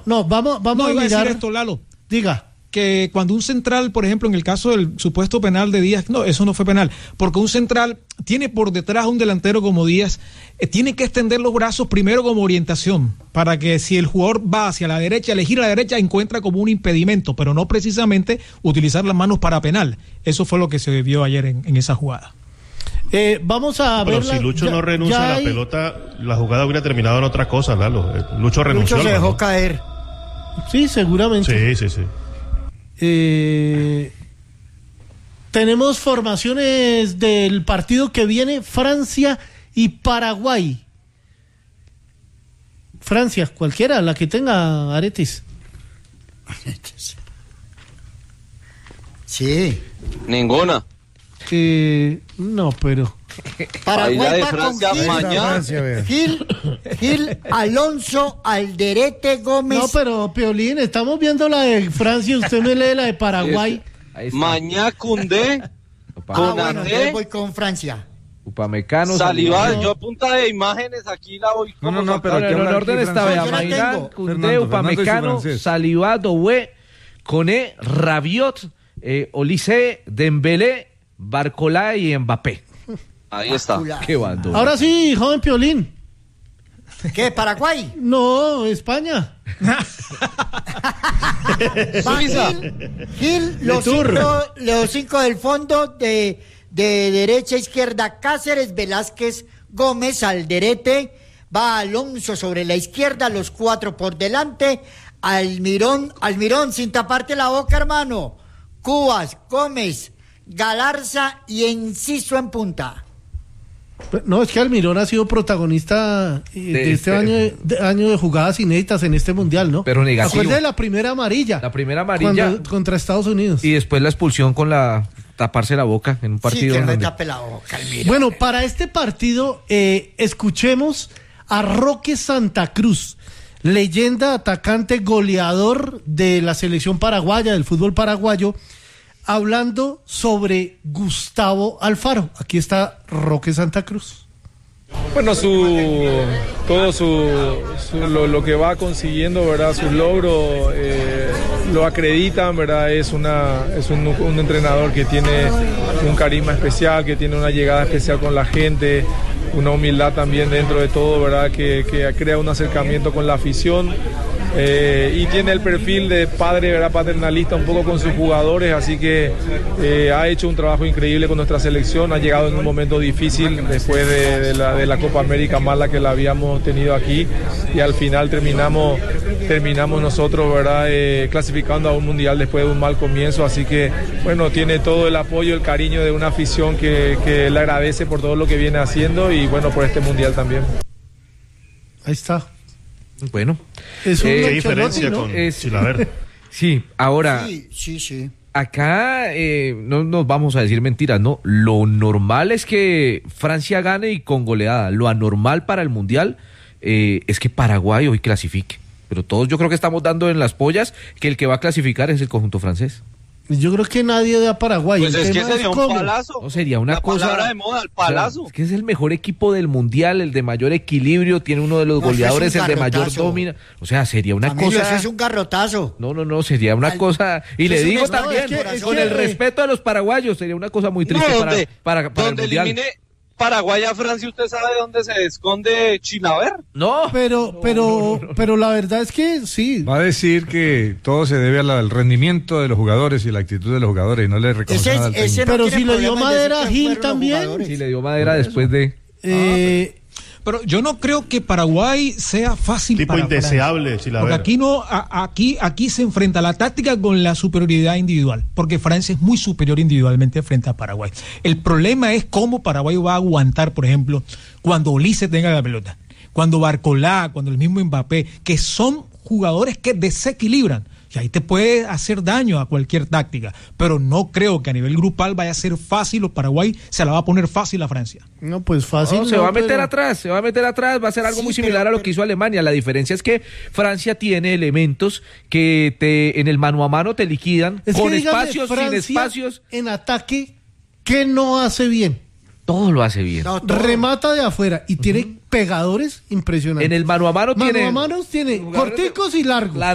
vamos a iba mirar. A decir esto, Lalo. Diga. Que cuando un central, por ejemplo, en el caso del supuesto penal de Díaz, no, eso no fue penal, porque un central tiene por detrás un delantero como Díaz, tiene que extender los brazos primero como orientación, para que si el jugador va hacia la derecha, elegir a la derecha, encuentra como un impedimento, pero no precisamente utilizar las manos para penal. Eso fue lo que se vio ayer en esa jugada. Vamos a ver. Pero si Lucho no renuncia a la pelota, la jugada hubiera terminado en otra cosa, Lalo. Lucho renunció. Lucho se dejó caer. Sí, seguramente. Sí. Tenemos formaciones del partido que viene, Francia y Paraguay. Francia, cualquiera, la que tenga Aretis. Sí. Ninguna. No, pero Paraguay va con Gil, Alonso, Alderete, Gómez. No, pero Piolín, estamos viendo la de Francia, usted me lee la de Paraguay. Mañá, Cundé, bueno, yo voy con Francia. Upamecano, Saliba, yo a punta de imágenes aquí la voy. No, pero aquí en orden está Mañá, Cundé, Upamecano, Saliba, Doué, Koné, Rabiot, Olise, Dembélé, Barcola y Mbappé. Ahí está. Qué bando. Ahora sí, joven Piolín. ¿Qué, Paraguay? No, España. Gil, los cinco del fondo, de derecha a izquierda, Cáceres, Velázquez, Gómez, Alderete, va Alonso sobre la izquierda, los cuatro por delante, Almirón sin taparte la boca, hermano, Cubas, Gómez, Galarza y Enciso en punta. No, es que Almirón ha sido protagonista de este año de jugadas inéditas en este mundial, ¿no? Pero negativo. Acuérdate de la primera amarilla. Contra Estados Unidos. Y después la expulsión con taparse la boca en un partido. Sí, que no tape la boca, Almirón. Bueno, para este partido, escuchemos a Roque Santa Cruz, leyenda, atacante, goleador de la selección paraguaya, del fútbol paraguayo, hablando sobre Gustavo Alfaro. Aquí está Roque Santa Cruz. Bueno, lo que va consiguiendo, ¿verdad? Sus logros lo acreditan, ¿verdad? Es un entrenador que tiene un carisma especial, que tiene una llegada especial con la gente, una humildad también dentro de todo, ¿verdad? Que crea un acercamiento con la afición. Y tiene el perfil de padre, ¿verdad? Paternalista un poco con sus jugadores, así que ha hecho un trabajo increíble con nuestra selección, ha llegado en un momento difícil después de la Copa América mala que la habíamos tenido aquí, y al final terminamos nosotros, ¿verdad? Clasificando a un mundial después de un mal comienzo, así que bueno, tiene todo el apoyo, el cariño de una afición que le agradece por todo lo que viene haciendo y bueno, por este mundial también. Ahí está. Bueno, qué diferencia, ¿no? Con Chilaver. Sí, ahora sí. Acá no nos vamos a decir mentiras, ¿no? Lo normal es que Francia gane y con goleada. Lo anormal para el mundial es que Paraguay hoy clasifique. Pero todos yo creo que estamos dando en las pollas que el que va a clasificar es el conjunto francés. Yo creo que nadie da Paraguay. Pues es que sería un palazo. No, sería una cosa. Palabra de moda, el palazo. O sea, es que es el mejor equipo del mundial, el de mayor equilibrio, tiene uno de los goleadores, el de mayor domina. O sea, sería una cosa. Es un garrotazo. No, sería una cosa. Y le digo también, con el respeto a los paraguayos, sería una cosa muy triste para el mundial. Elimine Paraguay a Francia, ¿usted sabe dónde se esconde Chilaver? No. Pero la verdad es que sí. Va a decir que todo se debe al rendimiento de los jugadores y la actitud de los jugadores y no le reconoce nada al técnico. Pero si le dio madera a Gil también. Si le dio madera después de... Pero yo no creo que Paraguay sea fácil tipo para indeseable, Francia, porque aquí se enfrenta la táctica con la superioridad individual, porque Francia es muy superior individualmente frente a Paraguay. El problema es cómo Paraguay va a aguantar, por ejemplo, cuando Olise tenga la pelota, cuando Barcolá, cuando el mismo Mbappé, que son jugadores que desequilibran. Y ahí te puede hacer daño a cualquier táctica, pero no creo que a nivel grupal vaya a ser fácil, o Paraguay se la va a poner fácil a Francia. No, pues fácil. No, se va a meter atrás, va a ser algo muy similar a lo que hizo Alemania. La diferencia es que Francia tiene elementos que en el mano a mano te liquidan, con espacios, sin espacios. En ataque, ¿qué no hace bien? Todo lo hace bien. No, remata de afuera y tiene pegadores impresionantes. En el mano a mano tiene corticos y largos.